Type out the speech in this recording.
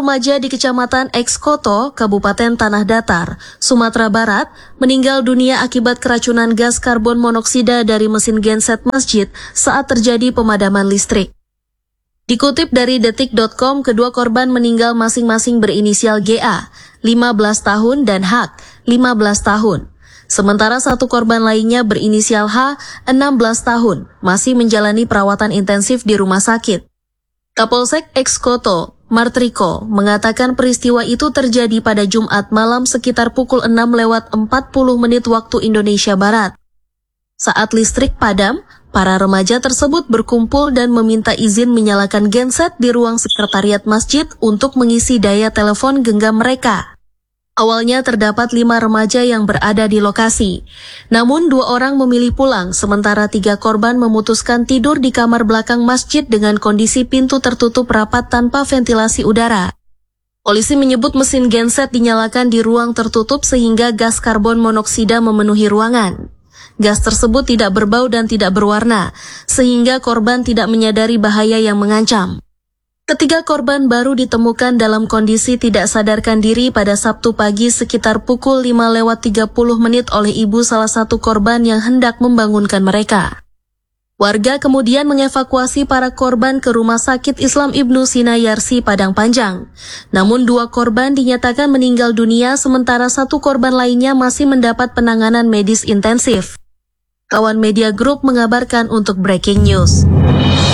remaja di Kecamatan Ekskoto, Kabupaten Tanah Datar, Sumatera Barat, meninggal dunia akibat keracunan gas karbon monoksida dari mesin genset masjid saat terjadi pemadaman listrik. Dikutip dari detik.com, kedua korban meninggal masing-masing berinisial GA, 15 tahun, dan HAK, 15 tahun. Sementara satu korban lainnya berinisial H, 16 tahun, masih menjalani perawatan intensif di rumah sakit. Kapolsek Ekskoto, Martriko, mengatakan peristiwa itu terjadi pada Jumat malam sekitar pukul 6:40 waktu Indonesia Barat. Saat listrik padam, para remaja tersebut berkumpul dan meminta izin menyalakan genset di ruang sekretariat masjid untuk mengisi daya telepon genggam mereka. Awalnya terdapat 5 remaja yang berada di lokasi. Namun 2 orang memilih pulang, sementara 3 korban memutuskan tidur di kamar belakang masjid dengan kondisi pintu tertutup rapat tanpa ventilasi udara. Polisi menyebut mesin genset dinyalakan di ruang tertutup sehingga gas karbon monoksida memenuhi ruangan. Gas tersebut tidak berbau dan tidak berwarna, sehingga korban tidak menyadari bahaya yang mengancam. Ketiga korban baru ditemukan dalam kondisi tidak sadarkan diri pada Sabtu pagi sekitar pukul 5:30 oleh ibu salah satu korban yang hendak membangunkan mereka. Warga kemudian mengevakuasi para korban ke Rumah Sakit Islam Ibnu Sina Yarsi Padang Panjang. Namun 2 korban dinyatakan meninggal dunia sementara 1 korban lainnya masih mendapat penanganan medis intensif. Kawan Media Group mengabarkan untuk Breaking News.